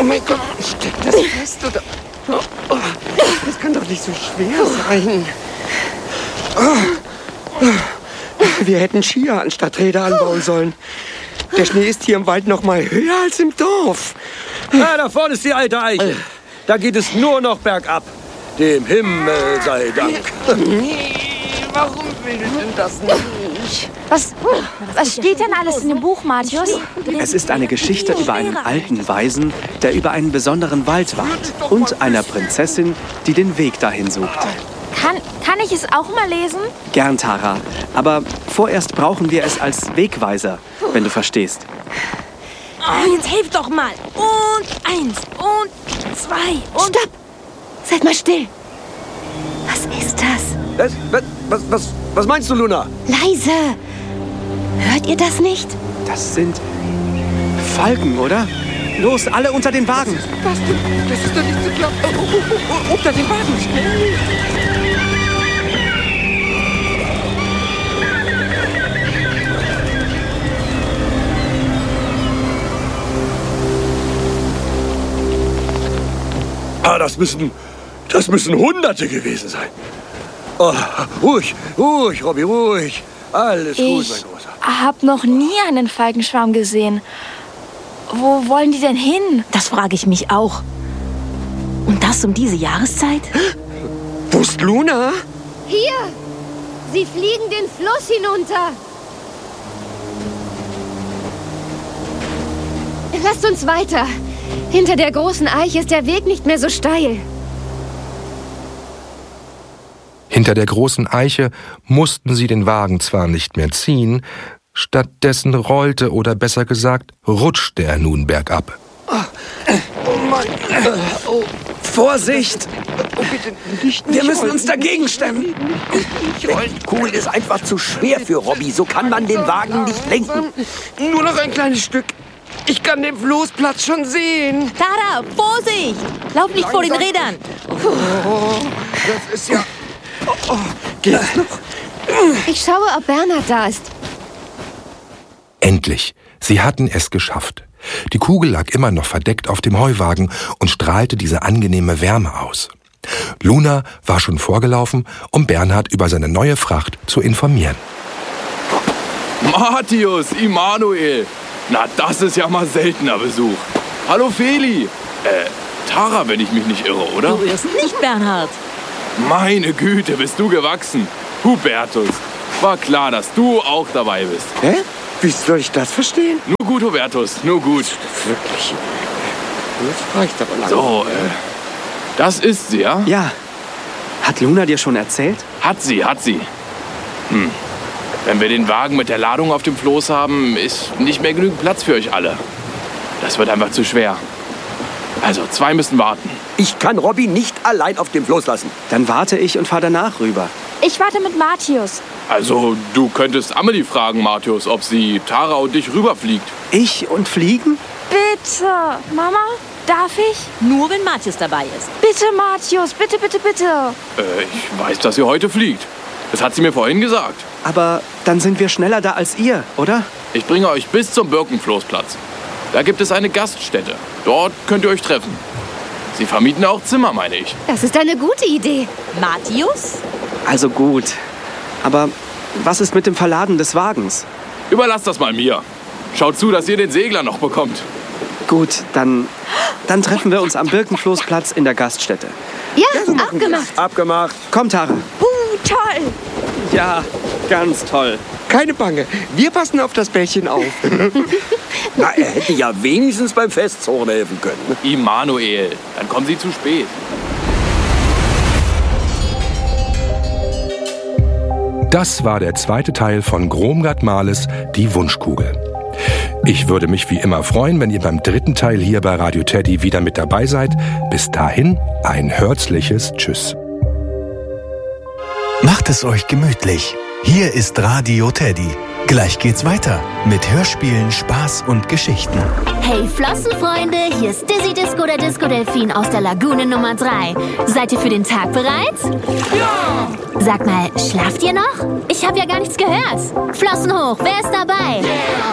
Oh mein Gott, steckt das fest oder? Oh, das kann doch nicht so schwer sein. Wir hätten Skier anstatt Räder anbauen sollen. Der Schnee ist hier im Wald noch mal höher als im Dorf. Ja, da vorne ist die alte Eiche. Da geht es nur noch bergab. Dem Himmel sei Dank. Nee, warum will denn das nicht? Was steht denn alles in dem Buch, Mathius? Es ist eine Geschichte über einen alten Weisen, der über einen besonderen Wald wacht. Und einer Prinzessin, die den Weg dahin sucht. Kann ich es auch mal lesen? Gern, Tara. Aber vorerst brauchen wir es als Wegweiser, wenn du verstehst. Oh, jetzt helft doch mal. Und 1 und 2 und... Stopp! Seid mal still. Was ist das? Was meinst du, Luna? Leise. Hört ihr das nicht? Das sind Falken, oder? Los, alle unter den Wagen. Was denn? Das ist doch nicht zu glauben. Unter den Wagen, schnell. Ah, das müssen Hunderte gewesen sein. Oh, ruhig, Robby, ruhig. Alles gut, mein Großer. Ich habe noch nie einen Falkenschwarm gesehen. Wo wollen die denn hin? Das frage ich mich auch. Und das um diese Jahreszeit? Wo ist Luna? Hier! Sie fliegen den Fluss hinunter. Lasst uns weiter. Hinter der großen Eiche ist der Weg nicht mehr so steil. Hinter der großen Eiche mussten sie den Wagen zwar nicht mehr ziehen, stattdessen rollte oder besser gesagt rutschte er nun bergab. Oh Mann. Vorsicht! Oh, bitte nicht Wir müssen rollen. uns dagegen stemmen. Nicht rollen. Die Kugel ist einfach zu schwer für Robby. So kann man den Wagen nicht lenken. Nur noch ein kleines Stück. Ich kann den Floßplatz schon sehen. Tara, Vorsicht! Lauf nicht vor den Rädern. Oh, das ist ja... Oh, geht's noch? Ich schaue, ob Bernhard da ist. Endlich, sie hatten es geschafft. Die Kugel lag immer noch verdeckt auf dem Heuwagen und strahlte diese angenehme Wärme aus. Luna war schon vorgelaufen, um Bernhard über seine neue Fracht zu informieren. Mathius, Immanuel. Na, das ist ja mal seltener Besuch. Hallo Feli. Tara, wenn ich mich nicht irre, oder? Du irrst nicht, Bernhard. Meine Güte, bist du gewachsen. Hubertus, war klar, dass du auch dabei bist. Hä? Wie soll ich das verstehen? Nur gut, Hubertus, nur gut. Wirklich. Das reicht aber lange. So, das ist sie, ja? Ja. Hat Luna dir schon erzählt? Hat sie. Wenn wir den Wagen mit der Ladung auf dem Floß haben, ist nicht mehr genügend Platz für euch alle. Das wird einfach zu schwer. Also, 2 müssen warten. Ich kann Robby nicht allein auf dem Floß lassen. Dann warte ich und fahr danach rüber. Ich warte mit Mathius. Also, du könntest Amelie fragen, Mathius, ob sie Tara und dich rüberfliegt. Ich und fliegen? Bitte. Mama, darf ich? Nur wenn Mathius dabei ist. Bitte, Mathius. Bitte, bitte, bitte. Ich weiß, dass ihr heute fliegt. Das hat sie mir vorhin gesagt. Aber dann sind wir schneller da als ihr, oder? Ich bringe euch bis zum Birkenfloßplatz. Da gibt es eine Gaststätte. Dort könnt ihr euch treffen. Sie vermieten auch Zimmer, meine ich. Das ist eine gute Idee. Mathius? Also gut. Aber was ist mit dem Verladen des Wagens? Überlasst das mal mir. Schaut zu, dass ihr den Segler noch bekommt. Gut, dann treffen wir uns am Birkenfloßplatz in der Gaststätte. Ja, abgemacht. Abgemacht. Komm, Tara. Toll. Ja, ganz toll. Keine Bange, wir passen auf das Bällchen auf. Na, er hätte ja wenigstens beim Festzorn helfen können. Immanuel, dann kommen Sie zu spät. Das war der zweite Teil von Gromgard Mahles Die Wunschkugel. Ich würde mich wie immer freuen, wenn ihr beim dritten Teil hier bei Radio Teddy wieder mit dabei seid. Bis dahin ein herzliches Tschüss. Macht es euch gemütlich. Hier ist Radio Teddy. Gleich geht's weiter mit Hörspielen, Spaß und Geschichten. Hey Flossenfreunde, hier ist Dizzy Disco, der Disco-Delfin aus der Lagune Nummer 3. Seid ihr für den Tag bereit? Ja! Sag mal, schlaft ihr noch? Ich habe ja gar nichts gehört. Flossen hoch, wer ist dabei? Yeah.